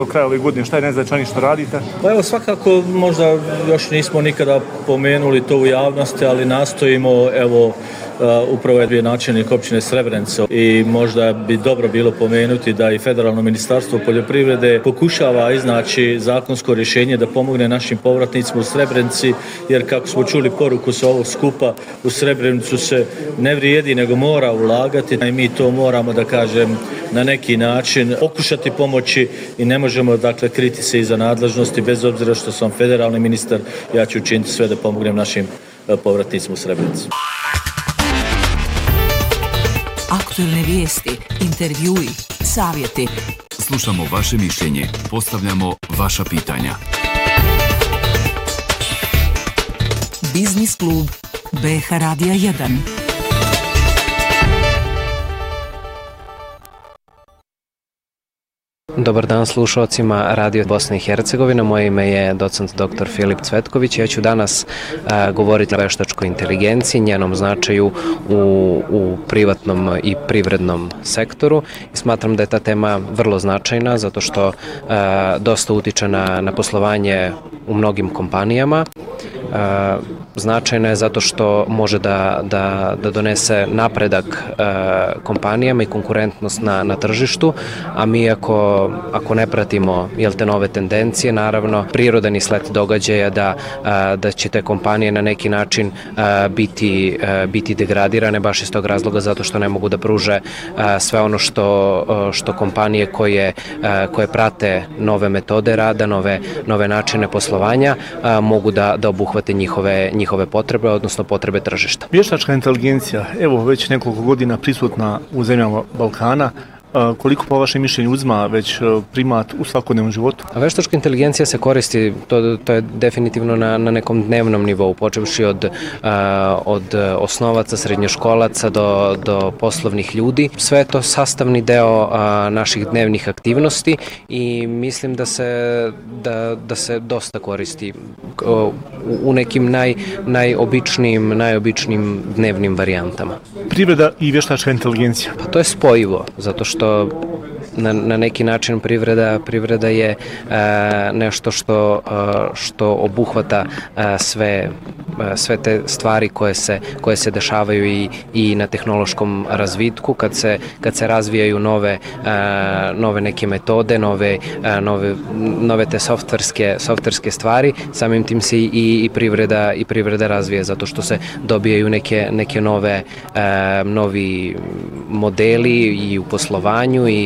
Do kraja ove godine, šta je najznačajnije što radite? Pa evo, svakako možda još nismo nikada pomenuli to u javnosti, ali nastojimo upravo je bio načelnik općine Srebrenica i možda bi dobro bilo pomenuti da i Federalno ministarstvo poljoprivrede pokušava iznaći zakonsko rješenje da pomogne našim povratnicima u Srebrenici, jer kako smo čuli poruku sa ovog skupa, u Srebrenicu se ne vrijedi nego mora ulagati i mi to moramo, da kažem, na neki način pokušati pomoći i ne možemo kriti se iza nadležnosti, bez obzira što sam federalni ministar, ja ću učiniti sve da pomognem našim povratnicima u Srebrenici. Aktualne vijesti, intervjui, savjeti. Slušamo vaše mišljenje, postavljamo vaša pitanja. Biznis klub BH Radija 1. Dobar dan slušalcima Radio Bosne i Hercegovine. Moje ime je docent dr. Filip Cvetković. Ja ću danas govoriti o veštačkoj inteligenciji, njenom značaju u privatnom i privrednom sektoru. I smatram da je ta tema vrlo značajna zato što dosta utiče na poslovanje u mnogim kompanijama. Značajna je zato što može da donese napredak kompanijama i konkurentnost na tržištu, a mi ako ne pratimo te nove tendencije, naravno prirodan i sled događaja da će te kompanije na neki način biti degradirane baš iz tog razloga zato što ne mogu da pruže sve ono što kompanije koje prate nove metode rada, nove načine poslovanja mogu da obuhvate njihove potrebe, odnosno potrebe tržišta. Vještačka inteligencija, evo već nekoliko godina prisutna u zemljama Balkana, koliko po vašem mišljenju uzma već primat u svakodnevnom životu? Veštačka inteligencija se koristi, to je definitivno na nekom dnevnom nivou, počevši od osnovaca, srednjoškolaca do poslovnih ljudi. Sve je to sastavni deo naših dnevnih aktivnosti i mislim da se dosta koristi u nekim najobičnijim dnevnim varijantama. Privreda i vještačka inteligencija? Pa to je spojivo, zato što na neki način privreda je nešto što obuhvata sve te stvari koje se dešavaju i na tehnološkom razvitku, kad se razvijaju nove neke metode, nove te softverske stvari, samim tim se i privreda razvija zato što se dobijaju neke novi modeli i u poslovanju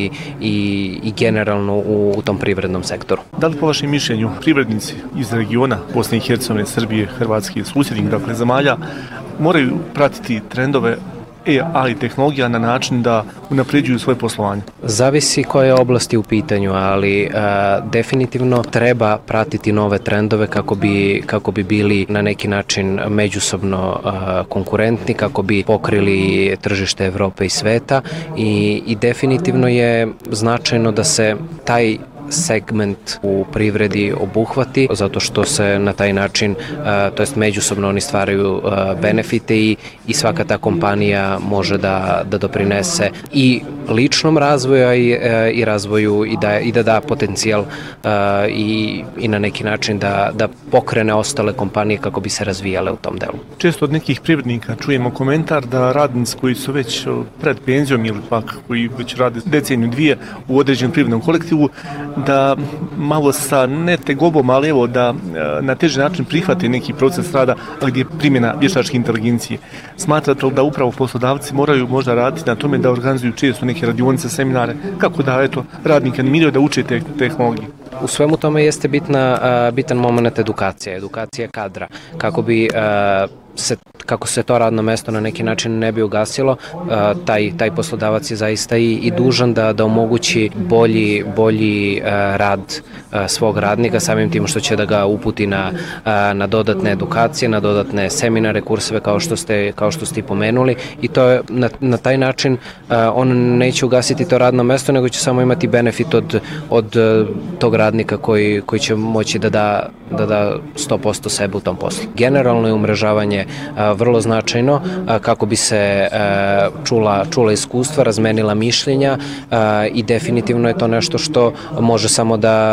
i generalno u tom privrednom sektoru. Da li po vašem mišljenju privrednici iz regiona Bosne i Hercegovine, Srbije, Hrvatske, susjednih zemalja moraju pratiti trendove AI tehnologija na način da unapređuju svoje poslovanje? Zavisi koje oblasti u pitanju, ali definitivno treba pratiti nove trendove kako bi bili na neki način međusobno konkurentni, kako bi pokrili tržište Evrope i sveta i definitivno je značajno da se taj segment u privredi obuhvati, zato što se na taj način, to jest međusobno oni stvaraju benefite i svaka ta kompanija može da doprinese i ličnom razvoju i razvoju i da da potencijal i na neki način da pokrene ostale kompanije kako bi se razvijale u tom delu. Često od nekih privrednika čujemo komentar da radnici koji su već pred penzijom ili pak koji već rade deceniju dvije u određenom privrednom kolektivu, da malo sa ne tegobom, ali evo da na teži način prihvate neki proces rada, ali gdje je primjena vještačke inteligencije. Smatrate da upravo poslodavci moraju možda raditi na tome da organizuju često neke radionice, seminare, kako da radnike animiraju da uče te tehnologije? U svemu tome jeste bitan moment edukacija kadra, kako se to radno mesto na neki način ne bi ugasilo, taj poslodavac je zaista i dužan da omogući bolji rad svog radnika, samim tim što će da ga uputi na dodatne edukacije, na dodatne seminare, kurseve kao što ste i pomenuli i to je na taj način on neće ugasiti to radno mesto, nego će samo imati benefit od tog radnika koji će moći da da 100% sebe u tom poslu. Generalno je umrežavanje vrlo značajno kako bi se čula iskustva, razmenila mišljenja i definitivno je to nešto što može samo da